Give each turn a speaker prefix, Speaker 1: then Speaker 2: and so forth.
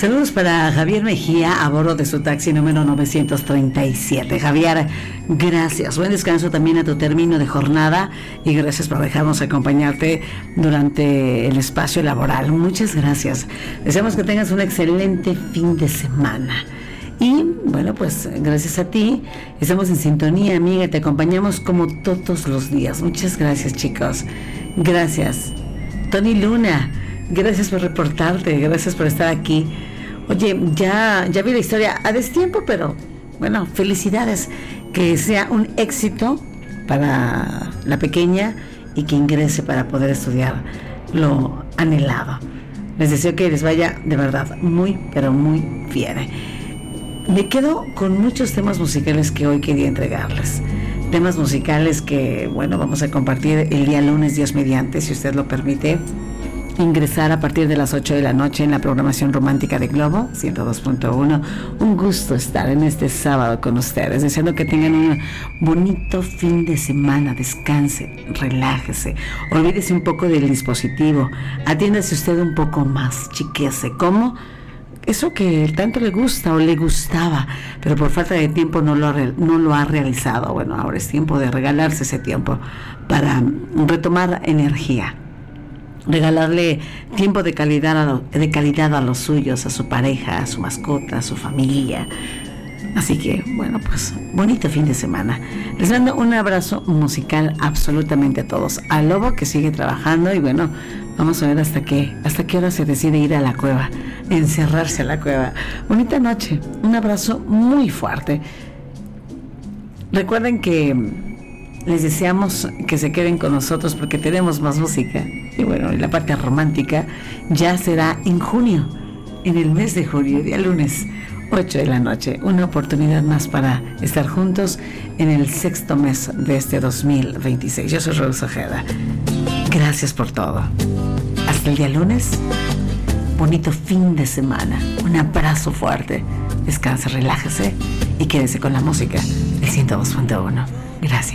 Speaker 1: Saludos para Javier Mejía a bordo de su taxi número 937. Javier, gracias. Buen descanso también a tu término de jornada y gracias por dejarnos acompañarte durante el espacio laboral. Muchas gracias. Deseamos que tengas un excelente fin de semana. Y bueno, pues gracias a ti estamos en sintonía, amiga. Te acompañamos como todos los días. Muchas gracias, chicos. Gracias. Tony Luna, gracias por reportarte, gracias por estar aquí. Oye, ya vi la historia a destiempo, pero bueno, felicidades. Que sea un éxito para la pequeña y que ingrese para poder estudiar lo anhelado. Les deseo que les vaya de verdad muy, pero muy bien. Me quedo con muchos temas musicales que hoy quería entregarles. Temas musicales que, bueno, vamos a compartir el día lunes, Dios mediante, si usted lo permite. Ingresar a partir de las 8 de la noche en la programación romántica de Globo 102.1. Un gusto estar en este sábado con ustedes, deseando que tengan un bonito fin de semana. Descanse, relájese, olvídese un poco del dispositivo, atiéndase usted un poco más, chiquese. ¿Cómo? Eso que tanto le gusta o le gustaba, pero por falta de tiempo no lo ha realizado. Bueno, ahora es tiempo de regalarse ese tiempo para retomar energía. Regalarle tiempo de calidad a los suyos, a su pareja, a su mascota, a su familia. Así que, bueno, pues, bonito fin de semana. Les mando un abrazo musical absolutamente a todos. A Lobo, que sigue trabajando, y bueno, vamos a ver hasta qué hora se decide ir a la cueva, encerrarse a la cueva. Bonita noche, un abrazo muy fuerte. Recuerden que les deseamos que se queden con nosotros porque tenemos más música. Y bueno, la parte romántica ya será en junio, en el mes de junio, día lunes, 8 de la noche. Una oportunidad más para estar juntos en el sexto mes de este 2026. Yo soy Rose Ojeda. Gracias por todo. Hasta el día lunes. Bonito fin de semana. Un abrazo fuerte. Descanse, relájese y quédese con la música del 102.1. Gracias.